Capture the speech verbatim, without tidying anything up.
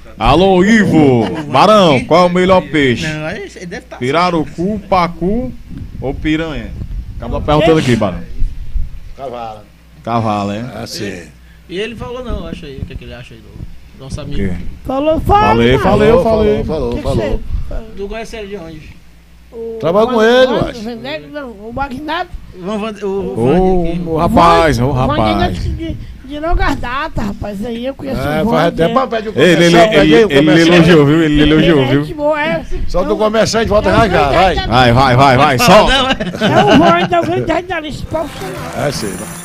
Alô, Ivo. Barão, qual é o melhor peixe? Não, aí ele deve estar. Pirarucu, pacu ou piranha? Acaba perguntando aqui, Barão. Cavalo. Cavalo, hein? Ah, sim. E ele falou não, acha aí, o que, é que ele acha aí do nosso amigo. Falou, fala. Falei, falei, eu falei. Falou, Que que falou. você- Tu conhece ele de onde? o- Trabalha com o- ele, o- eu o- acho. Vendego, não, o Magnado. O, Van- o, o, Ô, Vande aqui. o rapaz, ô O Vande rapaz. de, de, de longas datas, rapaz. Aí eu conheço É, o faz Vande. até pra pedir o Ele, ele, comerciante, ele, peguei o ele, ele comerciante. elogiou, viu? Ele Ele elogiou, é viu? gente boa, é. Só do comerciante, volta já já, vai. Vai, vai, vai, vai, Fala, só. não, é. É o Vande, é o grande radialista profissional. É, sim.